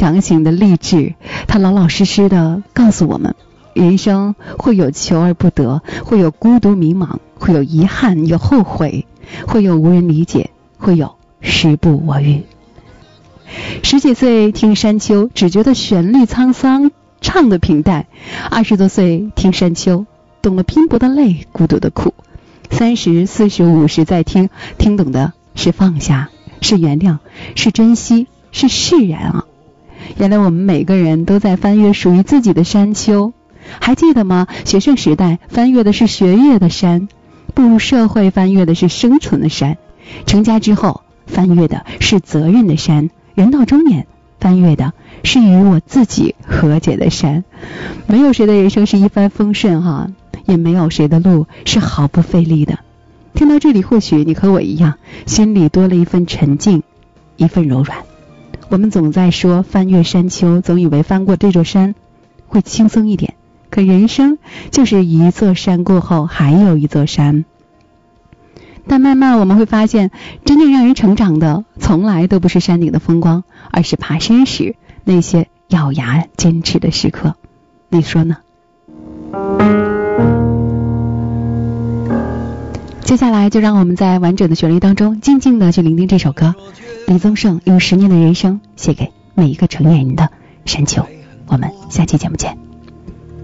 强型的励志，他老老实实的告诉我们，人生会有求而不得，会有孤独迷茫，会有遗憾，有后悔，会有无人理解，会有时不我予。10几岁听山丘，只觉得旋律沧桑，唱得平淡。20多岁听山丘，懂了拼搏的累，孤独的苦。30、40、50再听，听懂的是放下，是原谅，是珍惜，是释然啊！原来我们每个人都在翻越属于自己的山丘。还记得吗？学生时代翻越的是学业的山，步入社会翻越的是生存的山，成家之后翻越的是责任的山，人到中年翻越的是与我自己和解的山。没有谁的人生是一帆风顺哈，也没有谁的路是毫不费力的。听到这里，或许你和我一样，心里多了一份沉静，一份柔软。我们总在说翻越山丘，总以为翻过这座山会轻松一点，可人生就是一座山过后还有一座山。但慢慢我们会发现，真正让人成长的从来都不是山顶的风光，而是爬山时那些咬牙坚持的时刻。你说呢？接下来就让我们在完整的旋律当中静静的去聆听这首歌，李宗盛用10年的人生写给每一个成年人的山丘。我们下期节目见。